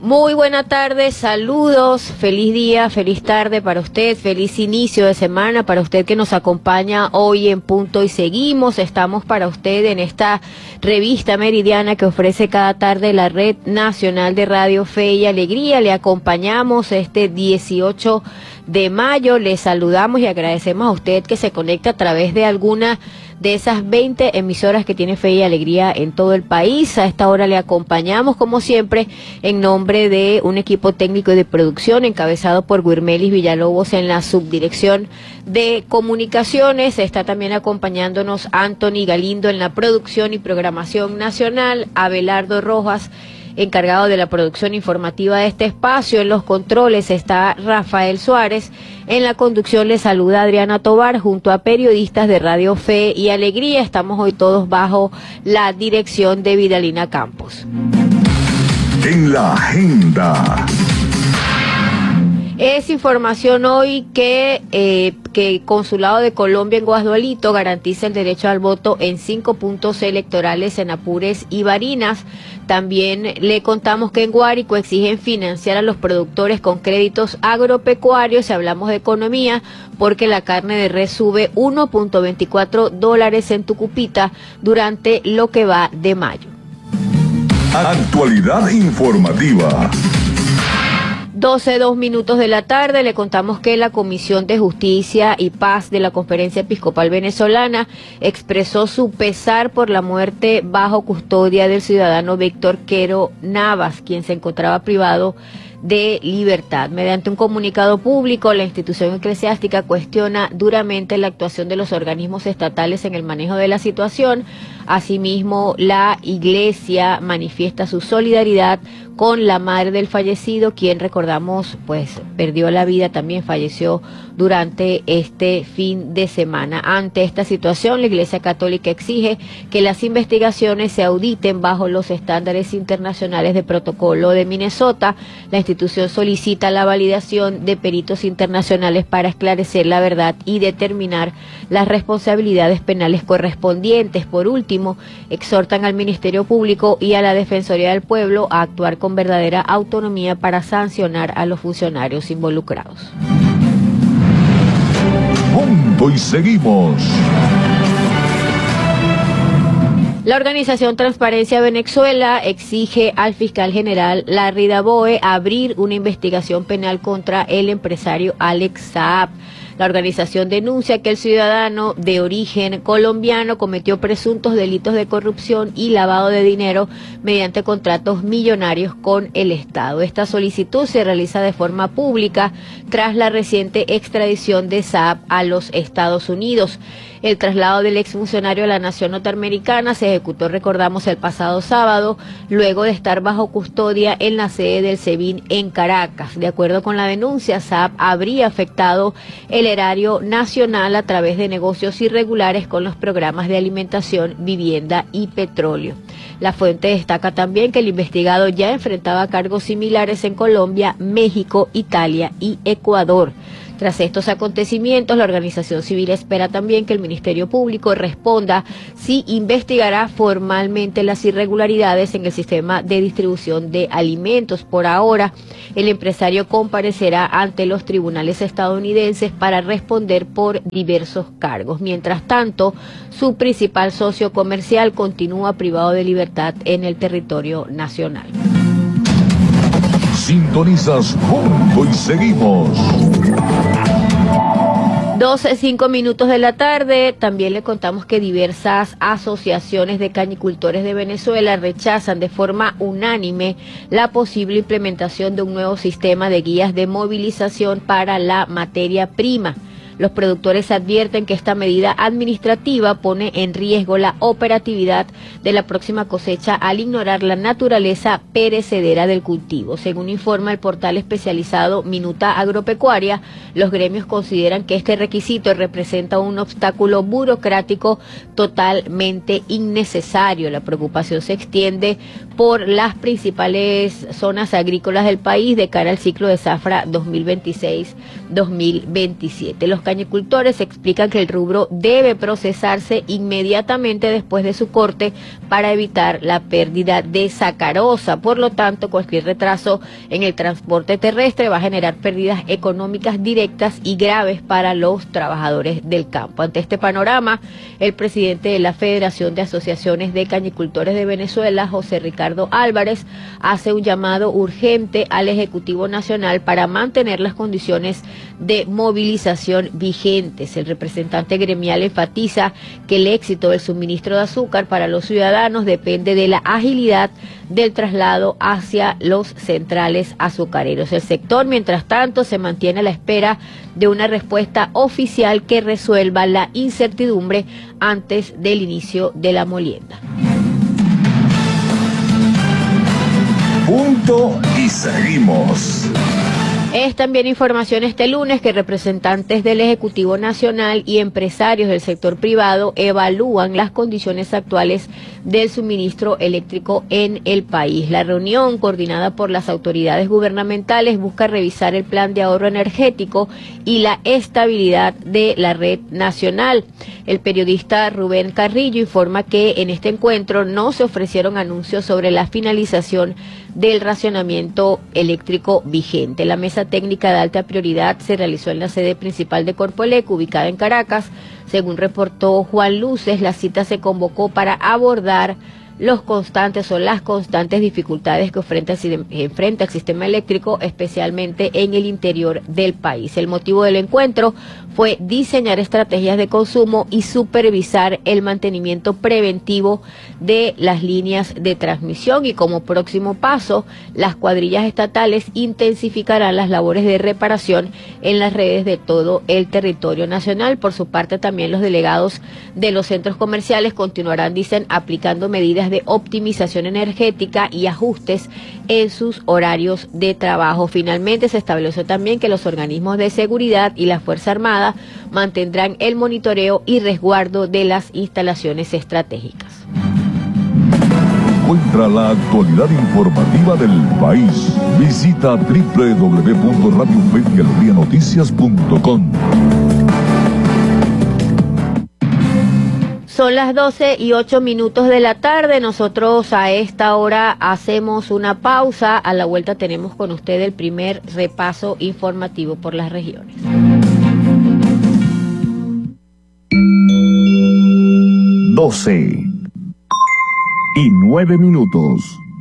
Muy buena tarde, saludos, feliz día, feliz tarde para usted, feliz inicio de semana para usted que nos acompaña hoy en Punto y Seguimos. Estamos para usted en esta revista meridiana que ofrece cada tarde la Red Nacional de Radio Fe y Alegría. Le acompañamos este 18 de mayo, le saludamos y agradecemos a usted que se conecta a través de alguna de esas 20 emisoras que tiene Fe y Alegría en todo el país. A esta hora le acompañamos, como siempre, en nombre de un equipo técnico y de producción encabezado por Guirmelis Villalobos en la subdirección de comunicaciones. Está también acompañándonos Anthony Galindo en la producción y programación nacional, Abelardo Rojas, encargado de la producción informativa de este espacio. En los controles está Rafael Suárez. En la conducción le saluda Adriana Tobar junto a periodistas de Radio Fe y Alegría. Estamos hoy todos bajo la dirección de Vidalina Campos. En la agenda. Es información hoy que el Consulado de Colombia en Guasdualito garantiza el derecho al voto en 5 puntos electorales en Apures y Barinas. También le contamos que en Guárico exigen financiar a los productores con créditos agropecuarios, si hablamos de economía, porque la carne de res sube $1.24 en Tucupita durante lo que va de mayo. Actualidad informativa. 12:02 de la tarde, le contamos que la Comisión de Justicia y Paz de la Conferencia Episcopal Venezolana expresó su pesar por la muerte bajo custodia del ciudadano Víctor Quero Navas, quien se encontraba privado de libertad. Mediante un comunicado público, la institución eclesiástica cuestiona duramente la actuación de los organismos estatales en el manejo de la situación. Asimismo, la Iglesia manifiesta su solidaridad con la madre del fallecido, quien, recordamos, pues perdió la vida, también falleció durante este fin de semana. Ante esta situación, la Iglesia Católica exige que las investigaciones se auditen bajo los estándares internacionales de protocolo de Minnesota. La institución solicita la validación de peritos internacionales para esclarecer la verdad y determinar las responsabilidades penales correspondientes. Por último, exhortan al Ministerio Público y a la Defensoría del Pueblo a actuar con verdadera autonomía para sancionar a los funcionarios involucrados. Punto y Seguimos. La organización Transparencia Venezuela exige al fiscal general Larry Daboe abrir una investigación penal contra el empresario Alex Saab. La organización denuncia que el ciudadano de origen colombiano cometió presuntos delitos de corrupción y lavado de dinero mediante contratos millonarios con el Estado. Esta solicitud se realiza de forma pública tras la reciente extradición de Saab a los Estados Unidos. El traslado del exfuncionario a la nación norteamericana se ejecutó, recordamos, el pasado sábado, luego de estar bajo custodia en la sede del SEBIN en Caracas. De acuerdo con la denuncia, Saab habría afectado el erario nacional a través de negocios irregulares con los programas de alimentación, vivienda y petróleo. La fuente destaca también que el investigado ya enfrentaba cargos similares en Colombia, México, Italia y Ecuador. Tras estos acontecimientos, la organización civil espera también que el Ministerio Público responda si investigará formalmente las irregularidades en el sistema de distribución de alimentos. Por ahora, el empresario comparecerá ante los tribunales estadounidenses para responder por diversos cargos. Mientras tanto, su principal socio comercial continúa privado de libertad en el territorio nacional. Sintonizas Punto y Seguimos. 12:05 de la tarde. También le contamos que diversas asociaciones de cañicultores de Venezuela rechazan de forma unánime la posible implementación de un nuevo sistema de guías de movilización para la materia prima. Los productores advierten que esta medida administrativa pone en riesgo la operatividad de la próxima cosecha al ignorar la naturaleza perecedera del cultivo. Según informa el portal especializado Minuta Agropecuaria, los gremios consideran que este requisito representa un obstáculo burocrático totalmente innecesario. La preocupación se extiende por las principales zonas agrícolas del país de cara al ciclo de zafra 2026-2027. Los cañicultores explican que el rubro debe procesarse inmediatamente después de su corte para evitar la pérdida de sacarosa. Por lo tanto, cualquier retraso en el transporte terrestre va a generar pérdidas económicas directas y graves para los trabajadores del campo. Ante este panorama, el presidente de la Federación de Asociaciones de Cañicultores de Venezuela, José Ricardo Álvarez, hace un llamado urgente al Ejecutivo Nacional para mantener las condiciones de movilización vigentes. El representante gremial enfatiza que el éxito del suministro de azúcar para los ciudadanos depende de la agilidad del traslado hacia los centrales azucareros. El sector, mientras tanto, se mantiene a la espera de una respuesta oficial que resuelva la incertidumbre antes del inicio de la molienda. Punto y seguimos. Es también información este lunes que representantes del Ejecutivo Nacional y empresarios del sector privado evalúan las condiciones actuales del suministro eléctrico en el país. La reunión, coordinada por las autoridades gubernamentales, busca revisar el plan de ahorro energético y la estabilidad de la red nacional. El periodista Rubén Carrillo informa que en este encuentro no se ofrecieron anuncios sobre la finalización del racionamiento eléctrico vigente. La mesa técnica de alta prioridad se realizó en la sede principal de Corpoelec, ubicada en Caracas. Según reportó Juan Luces, la cita se convocó para abordar las constantes dificultades que enfrenta el sistema eléctrico, especialmente en el interior del país. El motivo del encuentro fue diseñar estrategias de consumo y supervisar el mantenimiento preventivo de las líneas de transmisión, y como próximo paso, las cuadrillas estatales intensificarán las labores de reparación en las redes de todo el territorio nacional. Por su parte, también los delegados de los centros comerciales continuarán, dicen, aplicando medidas de optimización energética y ajustes en sus horarios de trabajo. Finalmente, se estableció también que los organismos de seguridad y la Fuerza Armada mantendrán el monitoreo y resguardo de las instalaciones estratégicas. Encuentra la actualidad informativa del país. Visita www.radiofeyalegrianoticias.com. Son las 12:08 de la tarde. Nosotros a esta hora hacemos una pausa. A la vuelta tenemos con usted el primer repaso informativo por las regiones. 12:09.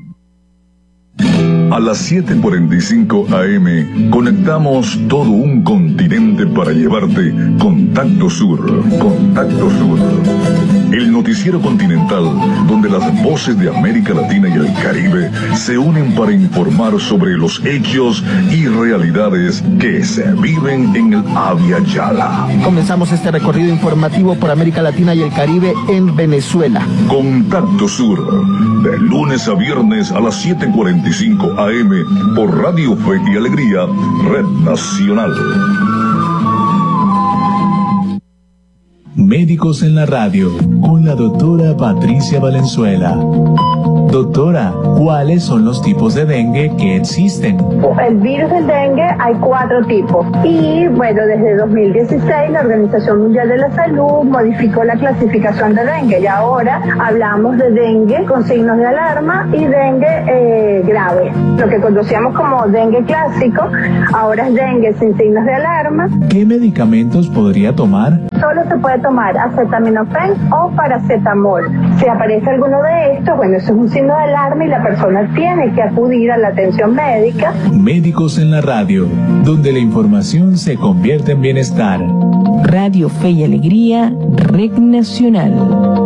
A las 7:45 AM conectamos todo un continente para llevarte Contacto Sur. Contacto Sur. El noticiero continental donde las voces de América Latina y el Caribe se unen para informar sobre los hechos y realidades que se viven en el Abya Yala. Comenzamos este recorrido informativo por América Latina y el Caribe en Venezuela. Contacto Sur, de lunes a viernes a las 7:45 AM por Radio Fe y Alegría, Red Nacional. Médicos en la Radio, con la doctora Patricia Valenzuela. Doctora, ¿cuáles son los tipos de dengue que existen? El virus del dengue hay 4 tipos. Y bueno, desde 2016 la Organización Mundial de la Salud modificó la clasificación de dengue y ahora hablamos de dengue con signos de alarma y dengue grave. Lo que conocíamos como dengue clásico, ahora es dengue sin signos de alarma. ¿Qué medicamentos podría tomar? Solo se puede tomar acetaminofén o paracetamol. Si aparece alguno de estos, bueno, eso es un signo de alarma y la persona tiene que acudir a la atención médica. Médicos en la Radio, donde la información se convierte en bienestar. Radio Fe y Alegría, Red Nacional.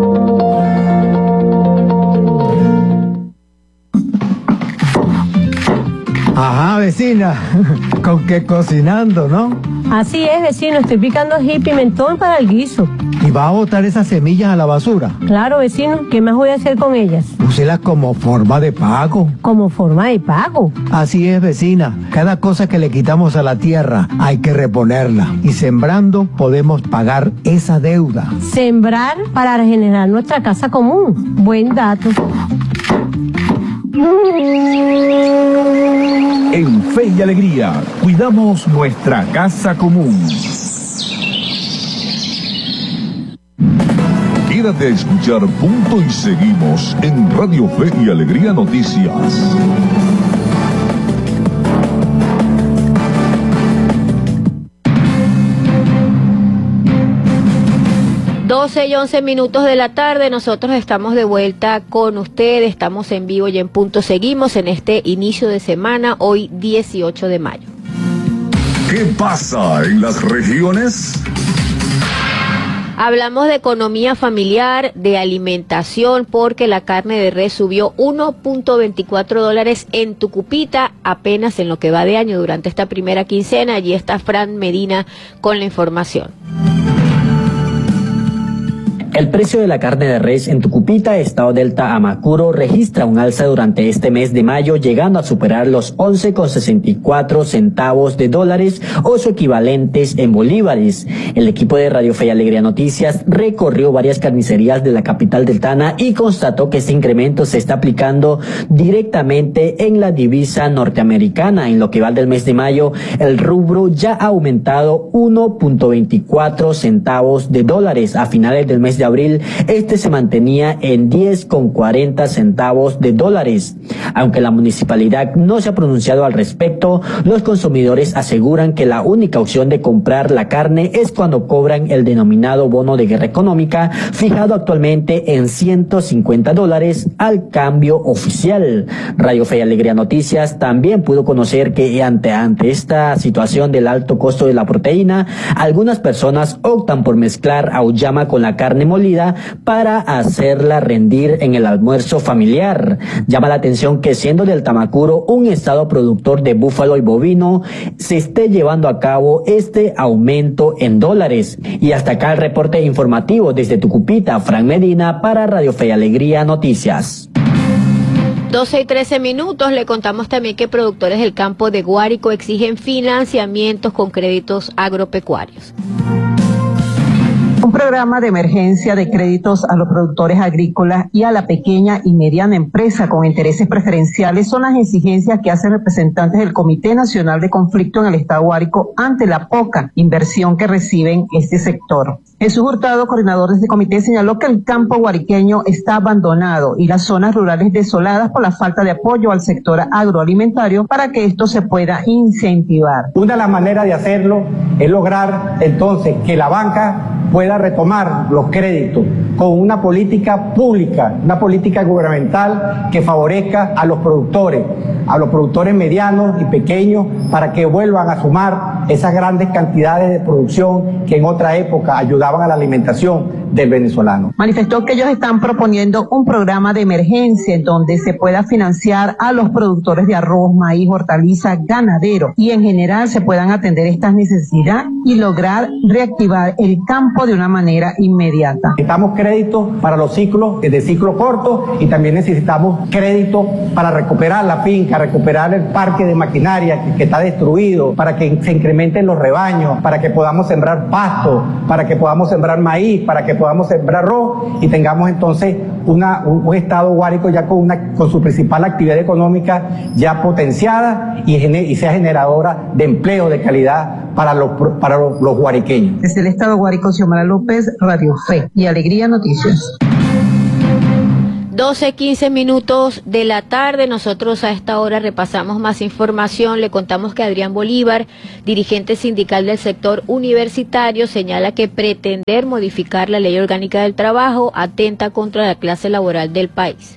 Ajá, vecina, con qué cocinando, ¿no? Así es, vecino, estoy picando ají y pimentón para el guiso. ¿Y va a botar esas semillas a la basura? Claro, vecino, ¿qué más voy a hacer con ellas? Úselas como forma de pago. ¿Como forma de pago? Así es, vecina. Cada cosa que le quitamos a la tierra hay que reponerla. Y sembrando podemos pagar esa deuda. Sembrar para regenerar nuestra casa común. Buen dato. En Fe y Alegría, cuidamos nuestra casa común. Quédate a escuchar Punto y Seguimos en Radio Fe y Alegría Noticias. Doce y 11 minutos de la tarde, nosotros estamos de vuelta con ustedes, estamos en vivo y en Punto Seguimos en este inicio de semana, hoy 18 de mayo. ¿Qué pasa en las regiones? Hablamos de economía familiar, de alimentación, porque la carne de res subió $1.24 en Tucupita apenas en lo que va de año durante esta primera quincena. Allí está Fran Medina con la información. El precio de la carne de res en Tucupita, estado Delta Amacuro, registra un alza durante este mes de mayo, llegando a superar los 11,64 centavos de dólares o su equivalentes en bolívares. El equipo de Radio Fe y Alegría Noticias recorrió varias carnicerías de la capital deltana y constató que este incremento se está aplicando directamente en la divisa norteamericana. En lo que va del mes de mayo, el rubro ya ha aumentado 1.24 centavos de dólares. A finales del mes de abril, este se mantenía en 10,40 centavos de dólares. Aunque la municipalidad no se ha pronunciado al respecto, los consumidores aseguran que la única opción de comprar la carne es cuando cobran el denominado bono de guerra económica, fijado actualmente en $150 al cambio oficial. Radio Fe y Alegría Noticias también pudo conocer que ante esta situación del alto costo de la proteína, algunas personas optan por mezclar auyama con la carne molida para hacerla rendir en el almuerzo familiar. Llama la atención que, siendo del Tamacuro un estado productor de búfalo y bovino, se esté llevando a cabo este aumento en dólares. Y hasta acá el reporte informativo desde Tucupita, Fran Medina para Radio Fe y Alegría Noticias. 12 y 13 minutos, le contamos también que productores del campo de Guárico exigen financiamientos con créditos agropecuarios. Un programa de emergencia de créditos a los productores agrícolas y a la pequeña y mediana empresa con intereses preferenciales son las exigencias que hacen representantes del Comité Nacional de Conflicto en el Estado Guárico ante la poca inversión que reciben este sector. Jesús Hurtado, coordinador de este comité, señaló que el campo guariqueño está abandonado y las zonas rurales desoladas por la falta de apoyo al sector agroalimentario para que esto se pueda incentivar. Una de las maneras de hacerlo es lograr entonces que la banca pueda retomar los créditos con una política pública, una política gubernamental que favorezca a los productores medianos y pequeños para que vuelvan a sumar esas grandes cantidades de producción que en otra época ayudaban a la alimentación del venezolano. Manifestó que ellos están proponiendo un programa de emergencia en donde se pueda financiar a los productores de arroz, maíz, hortalizas, ganaderos y en general se puedan atender estas necesidades y lograr reactivar el campo de una manera inmediata. Necesitamos créditos para los ciclos de ciclo corto y también necesitamos créditos para recuperar la finca, recuperar el parque de maquinaria que está destruido, para que se incrementen los rebaños, para que podamos sembrar pasto, para que podamos sembrar maíz, para que podamos sembrar arroz y tengamos entonces un estado guárico ya con su principal actividad económica ya potenciada y sea generadora de empleo de calidad para los guariqueños. Desde el estado Guárico, Xiomara López, Radio Fe y Alegría Noticias. 12:15 minutos de la tarde, nosotros a esta hora repasamos más información. Le contamos que Adrián Bolívar, dirigente sindical del sector universitario, señala que pretender modificar la Ley Orgánica del Trabajo atenta contra la clase laboral del país.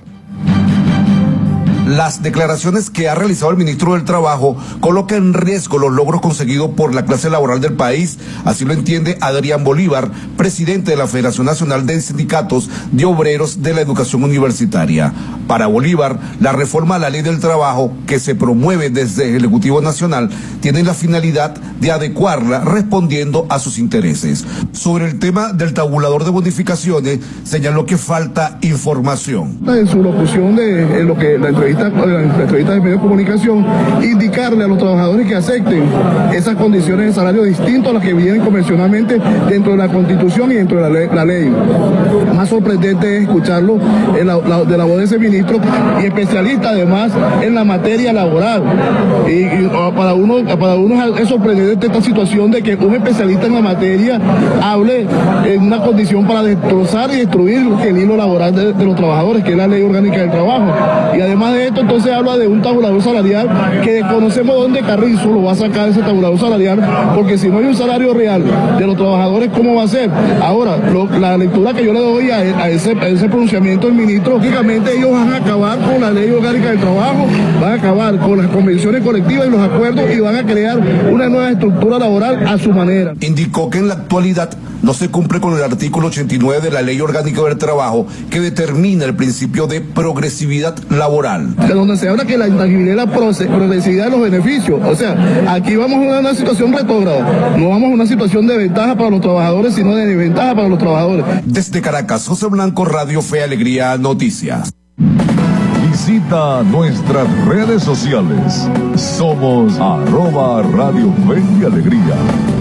Las declaraciones que ha realizado el ministro del Trabajo colocan en riesgo los logros conseguidos por la clase laboral del país, así lo entiende Adrián Bolívar, presidente de la Federación Nacional de Sindicatos de Obreros de la Educación Universitaria. Para Bolívar, la reforma a la Ley del Trabajo que se promueve desde el Ejecutivo Nacional tiene la finalidad de adecuarla respondiendo a sus intereses. Sobre el tema del tabulador de bonificaciones, señaló que falta información. En su locución de lo que la entrevista entrevistas de medios de comunicación, indicarle a los trabajadores que acepten esas condiciones de salario distintas a las que vienen convencionalmente dentro de la Constitución y dentro de la ley. Más sorprendente es escucharlo de la voz de ese ministro y especialista además en la materia laboral. Y para uno es sorprendente esta situación de que un especialista en la materia hable en una condición para destrozar y destruir el hilo laboral de los trabajadores, que es la Ley Orgánica del Trabajo. Y además de esto, entonces habla de un tabulador salarial que desconocemos dónde Carrizo lo va a sacar ese tabulador salarial, porque si no hay un salario real de los trabajadores, ¿cómo va a ser? Ahora, la lectura que yo le doy a ese pronunciamiento del ministro, lógicamente ellos van a acabar con la Ley Orgánica del Trabajo, van a acabar con las convenciones colectivas y los acuerdos y van a crear una nueva estructura laboral a su manera. Indicó que en la actualidad no se cumple con el artículo 89 de la Ley Orgánica del Trabajo, que determina el principio de progresividad laboral. De donde se habla que la intangibilidad y la progresividad de los beneficios. O sea, aquí vamos a una situación retrógrada. No vamos a una situación de ventaja para los trabajadores, sino de desventaja para los trabajadores. Desde Caracas, José Blanco, Radio Fe y Alegría Noticias. Visita nuestras redes sociales. Somos @Radio Fe y Alegría.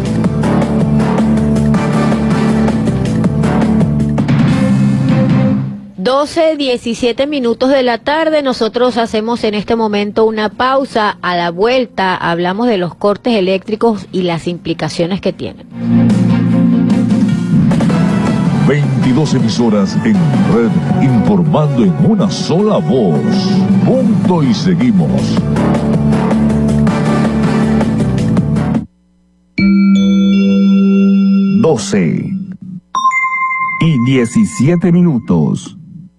Doce 17 minutos de la tarde. Nosotros hacemos en este momento una pausa. A la vuelta hablamos de los cortes eléctricos y las implicaciones que tienen. 22 emisoras en red, informando en una sola voz. Punto y seguimos. 12:17 minutos.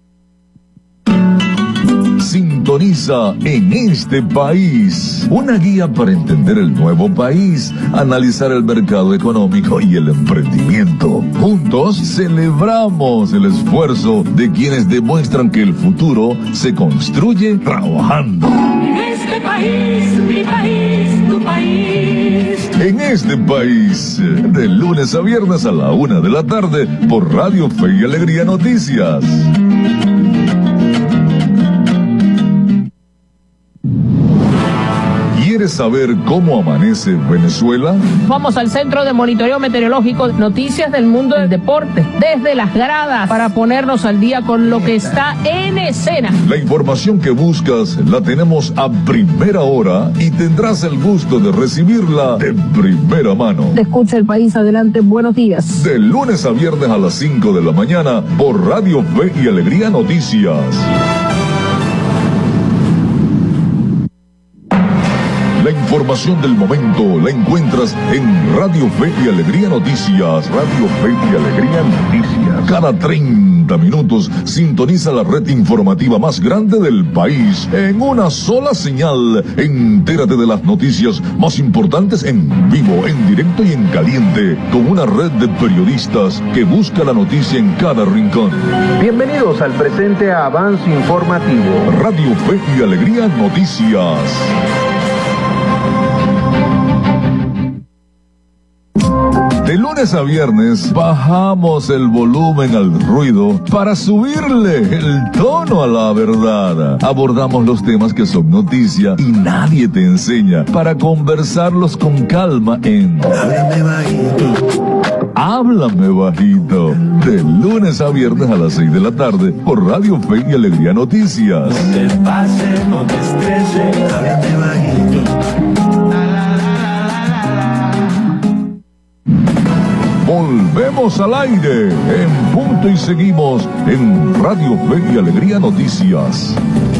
Sintoniza En este País, una guía para entender el nuevo país, analizar el mercado económico y el emprendimiento. Juntos celebramos el esfuerzo de quienes demuestran que el futuro se construye trabajando. En este país, mi país, tu país. En este país, de lunes a viernes a la 1 de la tarde, por Radio Fe y Alegría Noticias. ¿Quieres saber cómo amanece Venezuela? Vamos al Centro de Monitoreo Meteorológico, noticias del mundo del deporte, desde las gradas, para ponernos al día con lo que está en escena. La información que buscas la tenemos a primera hora y tendrás el gusto de recibirla de primera mano. Te escucha el país, adelante, buenos días. De lunes a viernes a las 5 de la mañana por Radio Fe y Alegría Noticias. La información del momento la encuentras en Radio Fe y Alegría Noticias. Radio Fe y Alegría Noticias. Cada 30 minutos sintoniza la red informativa más grande del país en una sola señal. Entérate de las noticias más importantes en vivo, en directo y en caliente, con una red de periodistas que busca la noticia en cada rincón. Bienvenidos al presente avance informativo. Radio Fe y Alegría Noticias. De lunes a viernes bajamos el volumen al ruido para subirle el tono a la verdad. Abordamos los temas que son noticia y nadie te enseña, para conversarlos con calma en Háblame Bajito. Háblame Bajito. De lunes a viernes a las 6 de la tarde por Radio Fe y Alegría Noticias. No te pase, no te estreses, háblame bajito. Volvemos al aire en punto y seguimos en Radio Fe y Alegría Noticias.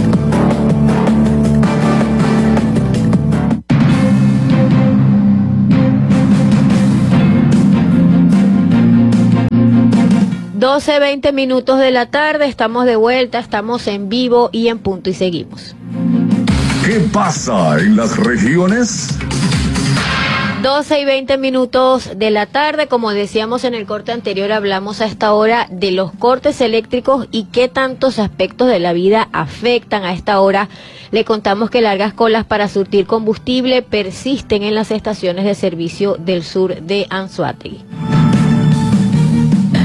Doce 20 minutos de la tarde, estamos de vuelta, estamos en vivo y en punto y seguimos. ¿Qué pasa en las regiones? 12 y 20 minutos de la tarde, como decíamos en el corte anterior, hablamos a esta hora de los cortes eléctricos y qué tantos aspectos de la vida afectan a esta hora. Le contamos que largas colas para surtir combustible persisten en las estaciones de servicio del sur de Anzoátegui.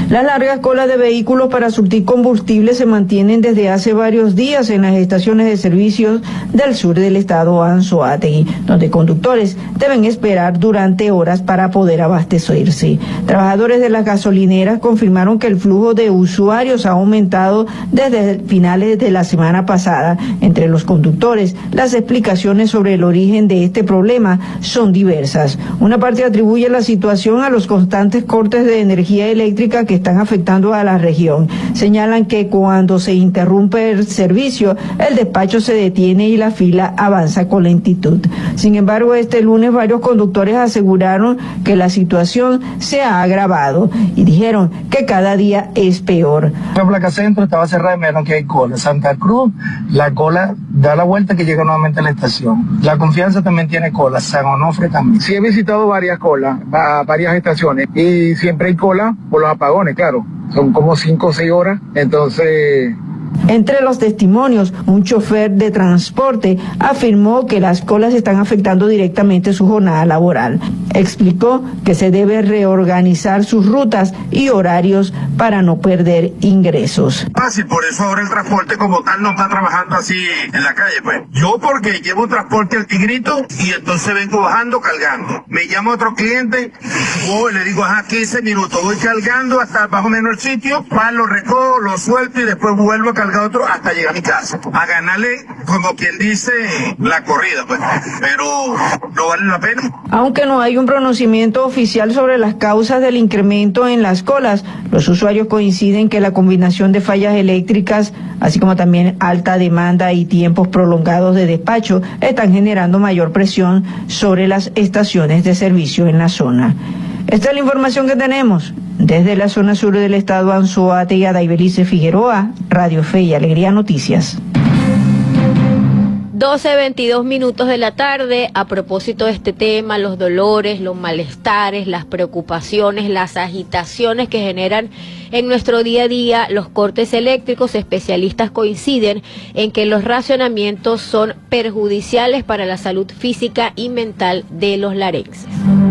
Las largas colas de vehículos para surtir combustible se mantienen desde hace varios días en las estaciones de servicios del sur del estado Anzoátegui, donde conductores deben esperar durante horas para poder abastecerse. Trabajadores de las gasolineras confirmaron que el flujo de usuarios ha aumentado desde finales de la semana pasada. Entre los conductores, las explicaciones sobre el origen de este problema son diversas. Una parte atribuye la situación a los constantes cortes de energía eléctrica que están afectando a la región. Señalan que cuando se interrumpe el servicio, el despacho se detiene y la fila avanza con lentitud. Sin embargo, este lunes varios conductores aseguraron que la situación se ha agravado y dijeron que cada día es peor. La placa centro estaba cerrada y me dijeron que hay cola. Santa Cruz, la cola da la vuelta que llega nuevamente a la estación. La Confianza también tiene cola, San Onofre también. Sí, he visitado varias colas, varias estaciones, y siempre hay cola por los apagones, claro. Son como 5 o 6 horas, entonces... Entre los testimonios, un chofer de transporte afirmó que las colas están afectando directamente su jornada laboral. Explicó que se debe reorganizar sus rutas y horarios para no perder ingresos. Fácil, por eso ahora el transporte como tal no está trabajando así en la calle, pues. Yo porque llevo transporte al Tigrito y entonces vengo bajando, cargando. Me llama otro cliente, le digo, 15 minutos, voy cargando hasta más o menos el sitio, lo recojo, lo suelto y después vuelvo a cargar otro hasta llegar a mi casa. A ganarle, como quien dice, la corrida, pues. Pero no vale la pena. Aunque no hay un pronunciamiento oficial sobre las causas del incremento en las colas, los usuarios coinciden que la combinación de fallas eléctricas, así como también alta demanda y tiempos prolongados de despacho, están generando mayor presión sobre las estaciones de servicio en la zona. Esta es la información que tenemos. Desde la zona sur del estado Anzoátegui, Daibelice Figueroa, Radio Fe y Alegría Noticias. 12:22 minutos de la tarde. A propósito de este tema, los dolores, los malestares, las preocupaciones, las agitaciones que generan en nuestro día a día los cortes eléctricos, especialistas coinciden en que los racionamientos son perjudiciales para la salud física y mental de los larenses.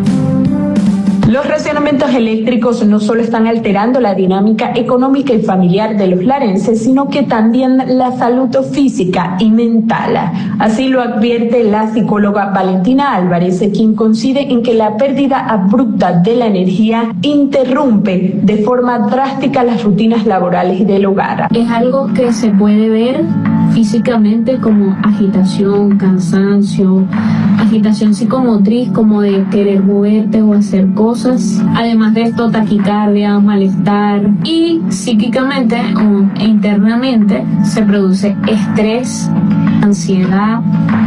Los racionamientos eléctricos no solo están alterando la dinámica económica y familiar de los larenses, sino que también la salud física y mental. Así lo advierte la psicóloga Valentina Álvarez, quien coincide en que la pérdida abrupta de la energía interrumpe de forma drástica las rutinas laborales del hogar. Es algo que se puede ver físicamente como agitación, cansancio, agitación psicomotriz, como de querer moverte o hacer cosas. Además de esto, taquicardia, malestar, y psíquicamente e internamente se produce estrés, ansiedad,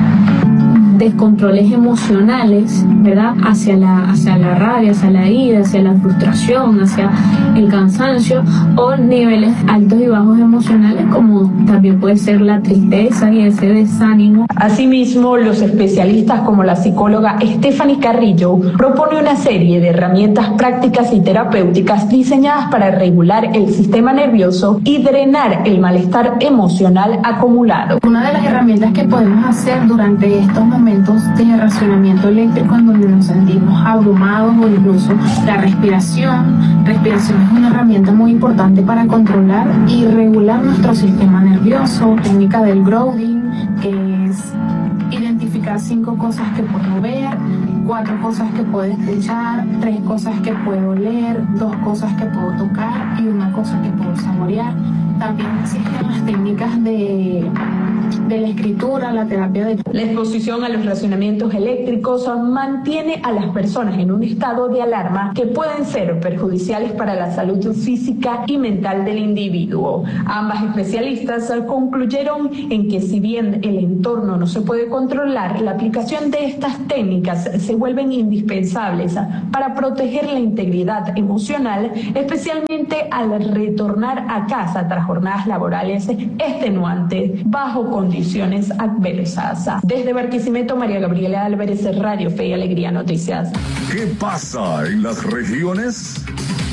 descontroles emocionales, ¿verdad? Hacia la rabia, hacia la ira, hacia la frustración, hacia el cansancio, o niveles altos y bajos emocionales, como también puede ser la tristeza y ese desánimo. Asimismo, los especialistas como la psicóloga Stephanie Carrillo propone una serie de herramientas prácticas y terapéuticas diseñadas para regular el sistema nervioso y drenar el malestar emocional acumulado. Una de las herramientas que podemos hacer durante estos momentos de racionamiento eléctrico, en donde nos sentimos abrumados, o incluso la respiración. Respiración es una herramienta muy importante para controlar y regular nuestro sistema nervioso. Técnica del grounding, que es identificar 5 cosas que puedo ver, 4 cosas que puedo escuchar, 3 cosas que puedo leer, 2 cosas que puedo tocar y 1 cosa que puedo saborear. También existen las técnicas de la escritura, la terapia de... La exposición a los racionamientos eléctricos mantiene a las personas en un estado de alarma que pueden ser perjudiciales para la salud física y mental del individuo. Ambas especialistas concluyeron en que si bien el entorno no se puede controlar, la aplicación de estas técnicas se vuelven indispensables para proteger la integridad emocional, especialmente al retornar a casa tras jornadas laborales extenuantes bajo condiciones adversas. Desde Barquisimeto, María Gabriela Álvarez, Radio Fe y Alegría Noticias. ¿Qué pasa en las regiones?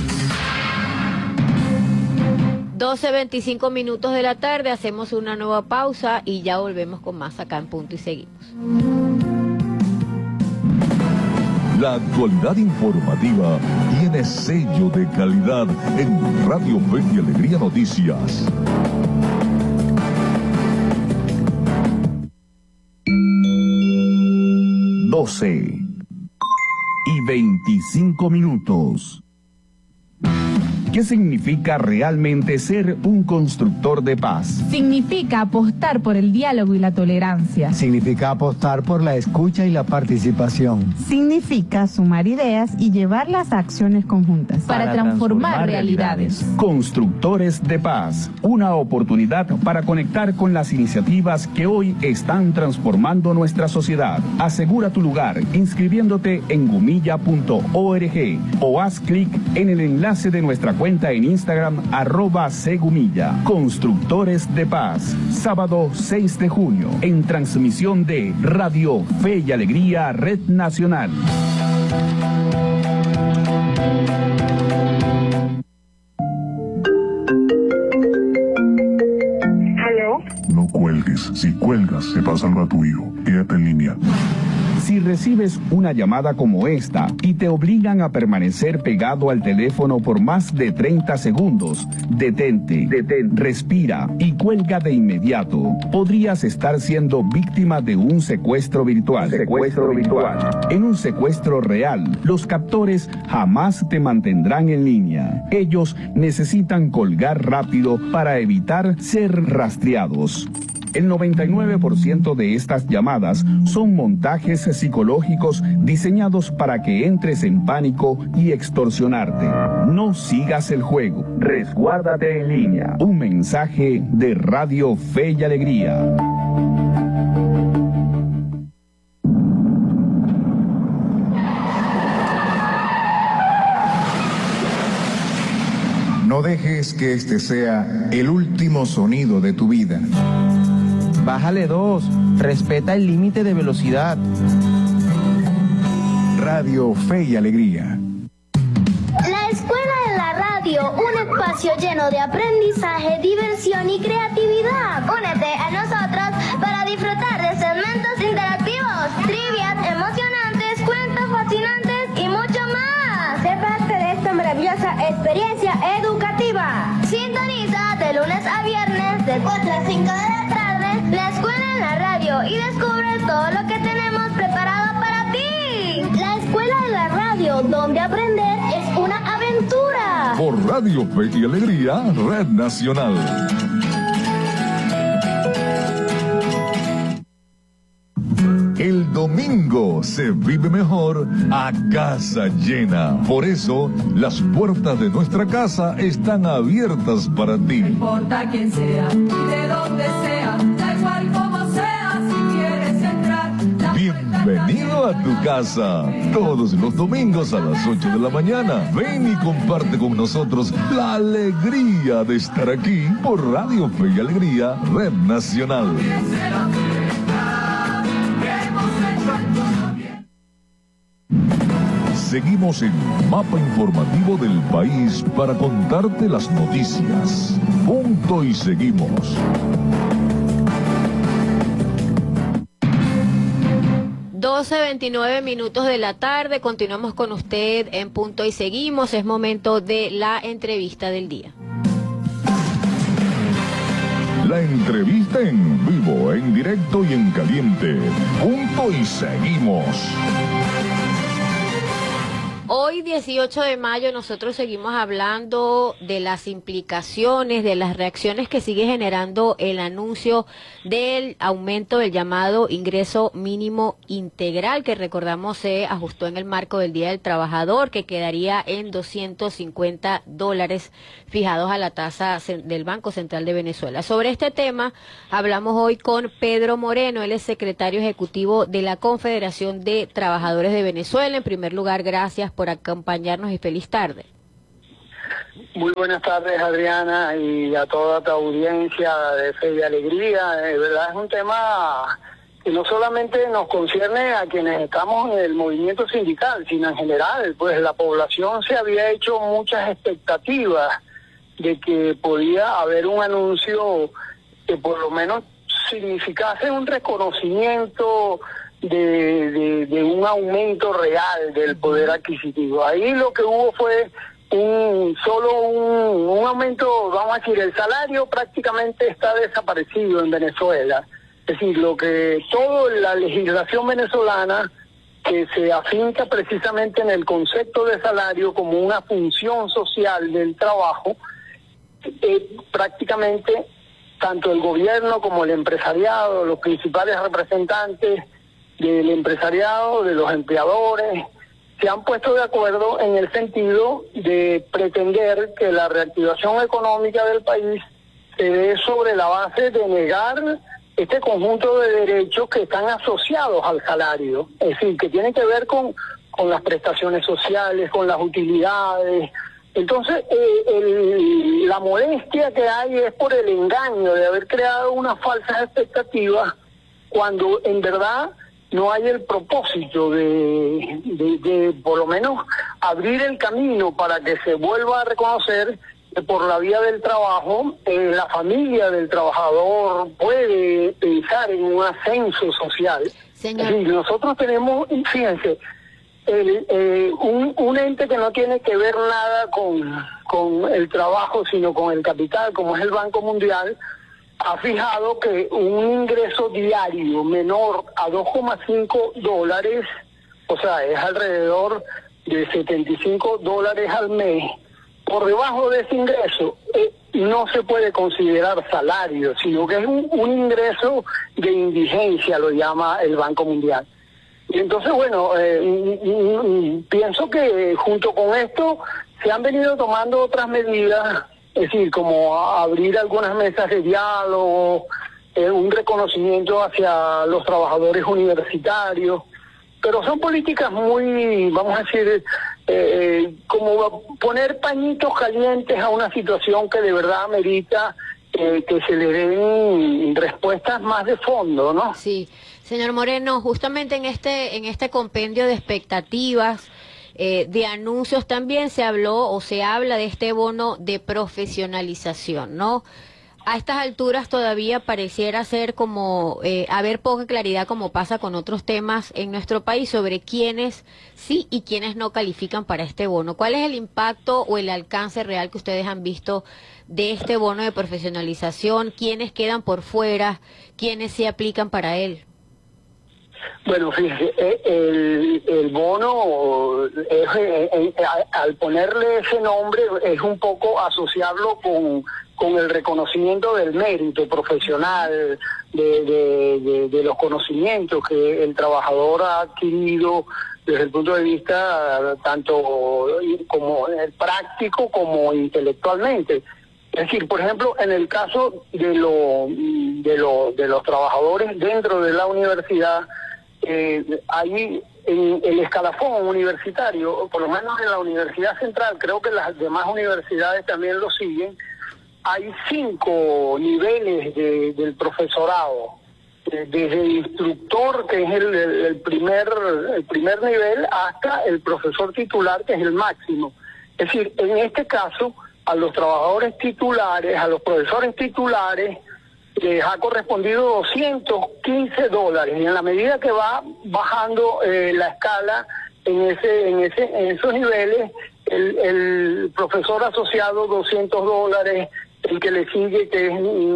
12:25 minutos de la tarde, hacemos una nueva pausa y ya volvemos con más acá en Punto y Seguimos. La actualidad informativa tiene sello de calidad en Radio Fe y Alegría Noticias. y 25 minutos. ¿Qué significa realmente ser un constructor de paz? Significa apostar por el diálogo y la tolerancia. Significa apostar por la escucha y la participación. Significa sumar ideas y llevarlas a acciones conjuntas. Para transformar realidades. Constructores de paz. Una oportunidad para conectar con las iniciativas que hoy están transformando nuestra sociedad. Asegura tu lugar inscribiéndote en gumilla.org o haz clic en el enlace de nuestra cuenta en Instagram @cgumilla. Constructores de Paz, sábado 6 de junio, en transmisión de Radio Fe y Alegría Red Nacional. No cuelgues. Si cuelgas, se pasa algo a tu hijo. Quédate en línea. Si recibes una llamada como esta y te obligan a permanecer pegado al teléfono por más de 30 segundos, detente, respira y cuelga de inmediato. Podrías estar siendo víctima de un secuestro virtual. En un secuestro real, los captores jamás te mantendrán en línea. Ellos necesitan colgar rápido para evitar ser rastreados. El 99% de estas llamadas son montajes psicológicos diseñados para que entres en pánico y extorsionarte. No sigas el juego. Resguárdate en línea. Un mensaje de Radio Fe y Alegría. No dejes que este sea el último sonido de tu vida. Bájale 2, respeta el límite de velocidad. Radio Fe y Alegría. La Escuela de la Radio, un espacio lleno de aprendizaje, diversión y creatividad. Únete a nosotros para disfrutar de segmentos interactivos, trivias emocionantes, cuentos fascinantes y mucho más. Sé parte de esta maravillosa experiencia educativa. Sintoniza de lunes a viernes de 4 a 5 de la tarde La Escuela en la Radio y descubre todo lo que tenemos preparado para ti. La Escuela de la Radio, donde aprender es una aventura. Por Radio Fe y Alegría, Red Nacional. El domingo se vive mejor a casa llena. Por eso, las puertas de nuestra casa están abiertas para ti. No importa quién sea y de dónde sea, da igual como sea, si quieres entrar. Bienvenido a tu casa. Todos los domingos a las 8 de la mañana. Ven y comparte con nosotros la alegría de estar aquí por Radio Fe y Alegría, Red Nacional. Seguimos en Mapa Informativo del País para contarte las noticias. Punto y seguimos. 12:29 minutos de la tarde, continuamos con usted en Punto y Seguimos. Es momento de la entrevista del día. La entrevista en vivo, en directo y en caliente. Punto y Seguimos. Hoy, 18 de mayo, nosotros seguimos hablando de las implicaciones, de las reacciones que sigue generando el anuncio del aumento del llamado ingreso mínimo integral, que recordamos se ajustó en el marco del Día del Trabajador, que quedaría en $250 fijados a la tasa del Banco Central de Venezuela. Sobre este tema hablamos hoy con Pedro Moreno, él es secretario ejecutivo de la Confederación de Trabajadores de Venezuela. En primer lugar, gracias por acompañarnos y feliz tarde. Muy buenas tardes, Adriana, y a toda tu audiencia de Fe y Alegría. De verdad es un tema que no solamente nos concierne a quienes estamos en el movimiento sindical, sino en general, pues la población se había hecho muchas expectativas de que podía haber un anuncio que por lo menos significase un reconocimiento de un aumento real del poder adquisitivo. Ahí lo que hubo fue un aumento, vamos a decir, el salario prácticamente está desaparecido en Venezuela. Es decir, toda la legislación venezolana que se afinca precisamente en el concepto de salario como una función social del trabajo, prácticamente tanto el gobierno como el empresariado, los principales representantes del empresariado, de los empleadores, se han puesto de acuerdo en el sentido de pretender que la reactivación económica del país se dé sobre la base de negar este conjunto de derechos que están asociados al salario, es decir, que tienen que ver con las prestaciones sociales, con las utilidades. Entonces, la molestia que hay es por el engaño de haber creado unas falsas expectativas cuando en verdad no hay el propósito de por lo menos abrir el camino para que se vuelva a reconocer que por la vía del trabajo la familia del trabajador puede pensar en un ascenso social. Señor. Sí, nosotros tenemos, fíjense, un ente que no tiene que ver nada con el trabajo, sino con el capital, como es el Banco Mundial, ha fijado que un ingreso diario menor a $2,5, o sea, es alrededor de $75 al mes, por debajo de ese ingreso no se puede considerar salario, sino que es un ingreso de indigencia, lo llama el Banco Mundial. Y entonces, bueno, pienso que junto con esto se han venido tomando otras medidas, es decir, como abrir algunas mesas de diálogo, un reconocimiento hacia los trabajadores universitarios, pero son políticas muy, vamos a decir, como poner pañitos calientes a una situación que de verdad amerita que se le den respuestas más de fondo, ¿no? Sí, señor Moreno, justamente en este compendio de expectativas, de anuncios también se habló o se habla de este bono de profesionalización, ¿no? A estas alturas todavía pareciera ser como haber poca claridad, como pasa con otros temas en nuestro país, sobre quiénes sí y quiénes no califican para este bono. ¿Cuál es el impacto o el alcance real que ustedes han visto de este bono de profesionalización? ¿Quiénes quedan por fuera? ¿Quiénes sí aplican para él? Bueno, fíjese, el bono, al ponerle ese nombre, es un poco asociarlo con el reconocimiento del mérito profesional, de los conocimientos que el trabajador ha adquirido desde el punto de vista tanto como práctico como intelectualmente. Es decir, por ejemplo, en el caso de los trabajadores dentro de la universidad, hay en el escalafón universitario, por lo menos en la Universidad Central, creo que las demás universidades también lo siguen, hay 5 niveles del profesorado, desde el instructor, que es el primer nivel, hasta el profesor titular, que es el máximo. Es decir, en este caso, a los trabajadores titulares, a los profesores titulares, les ha correspondido $215, y en la medida que va bajando la escala en esos niveles, el profesor asociado $200, el que le sigue, que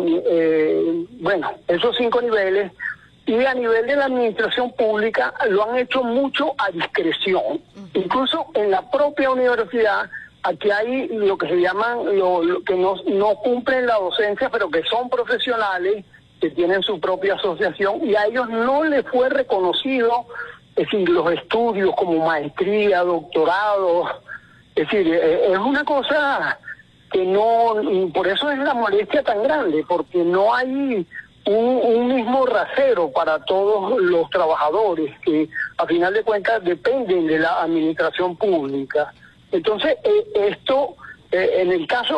es, bueno, esos 5 niveles, y a nivel de la administración pública lo han hecho mucho a discreción. Incluso en la propia universidad, aquí hay lo que se llaman, lo que no cumplen la docencia, pero que son profesionales, que tienen su propia asociación, y a ellos no les fue reconocido, es decir, los estudios como maestría, doctorado. Es decir, es una cosa que no, por eso es la molestia tan grande, porque no hay un mismo rasero para todos los trabajadores, que a final de cuentas dependen de la administración pública. Entonces, esto, en el caso